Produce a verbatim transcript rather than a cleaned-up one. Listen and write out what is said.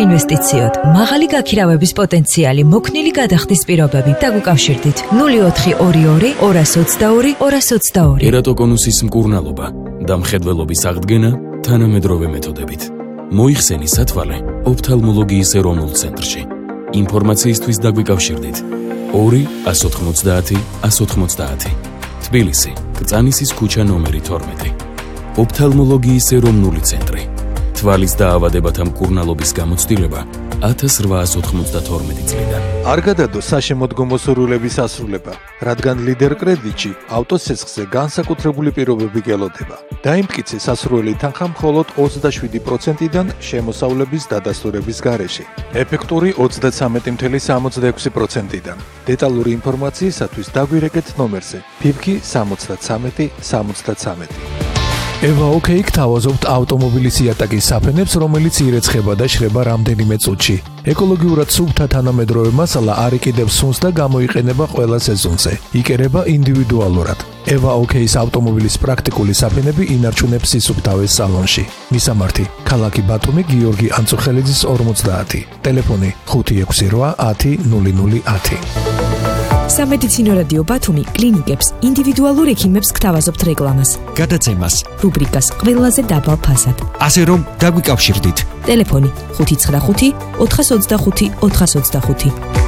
საინვესტიციოდ, მაღალი გაქირავების პოტენციალი, მოქნილი გადახდის პირობები. დაგვიკავშირდით ნული ოთხი ორი ორი ორას ოცდაორი ორას ოცდაორი. კერატოკონუსის მკურნალობა და მხედველობის აღდგენა თანამედროვე მეთოდებით. მოიხსენი სათვალე ოფთალმოლოგიის ეროვნულ ცენტრში. ინფორმაციისთვის დაგვიკავშირდით ორი ას ოთხმოცდაათი ას ოთხმოცდაათი. თბილისი, კრწანისის ქუჩა ნომერი თორმეტი. ოფთალმოლოგიის ეროვნული ცენტრი. თვალის დაავადებათა მკურნალობის გამოცდილება ათას რვაას ოთხმოცდათორმეტი წლიდან. არ გადადო საშემოდგომო სურვილების ასრულება, რადგან ლიდერ კრედიტში ავტოცესხზე განსაკუთრებული პირობები გელოდება. დაიმტკიცე სასურველი თანხა მხოლოდ ოცდაშვიდი პროცენტიდან შემოსავლების დადასტურების გარეშე. ეფექტური ოცდაცამეტი წუთი სამოცდაექვსი პროცენტიდან. დეტალური ინფორმაციისათვის დაგვირეკეთ ნომერზე ფიფკი სამოცდაცამეტი სამოცდაცამეტი. ევა ოკეი გთავაზობთ ავტომობილის იატაკის საფენებს, რომელიც ირეცხება და შრება რამდენიმე წუთში. ეკოლოგიურად სუფთა თანამედროვე მასალა არ იკიდებს სუნს და გამოიყენება ყველა სეზონზე. იკერება ინდივიდუალურად. ევა ოკეის ავტომობილის პრაქტიკული საფენები ინარჩუნებს სისუფთავეს სალონში. მისამართი: ქალაქი ბათუმი, გიორგი ანწუხელიძის ორმოცდაათი. ტელეფონი ხუთი ექვსი რვა ათი ნული ნული ათი. სამედიცინო რადიო ბათუმი კლინიკებს, ინდივიდუალურ ექიმებს გთავაზობთ რეკლამას, გადაცემას, რუბრიკას ყველაზე დაბალ ფასად. ასე რომ დაგვიკავშირდით. ტელეფონი ხუთი ცხრა ხუთი ოთხას ოცდახუთი ოთხას ოცდახუთი.